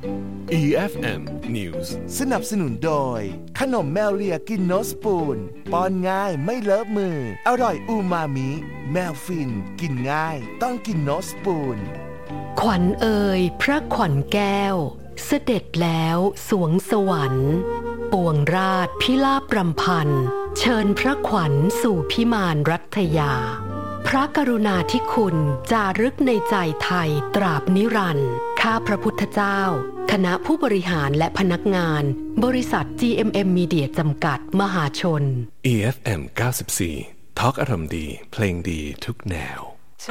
EFM News สนับสนุนโดยขนมแมวเลียกินโนสปูนป้อนง่ายไม่เลอะมืออร่อยอูมามิแมวฟินกินง่ายต้องกินโนสปูนขวัญเอ่ยพระขวัญแก้วเสด็จแล้วสวงสวรรค์ปวงราชพิลาภรำพันเชิญพระขวัญสู่พิมานรัตยาพระกรุณาธิคุณจารึกในใจไทยตราบนิรันดร์ข้าพระพุทธเจ้าคณะผู้บริหารและพนักงานบริษัท GMM Media จำกัดมหาชน EFM 94 ทอล์กอารมณ์ดีเพลงดีทุกแนว